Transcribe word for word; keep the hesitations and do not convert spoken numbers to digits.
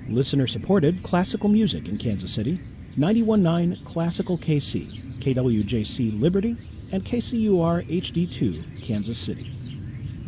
Listener-supported classical music in Kansas City, ninety-one point nine Classical K C, K W J C Liberty, and K C U R H D two Kansas City.